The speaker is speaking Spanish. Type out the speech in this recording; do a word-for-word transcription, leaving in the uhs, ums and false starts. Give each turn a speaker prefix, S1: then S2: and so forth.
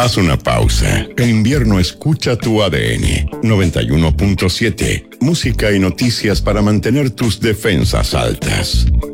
S1: Haz una pausa. En invierno escucha tu A D N. noventa y uno punto siete. Música y noticias para mantener tus defensas altas.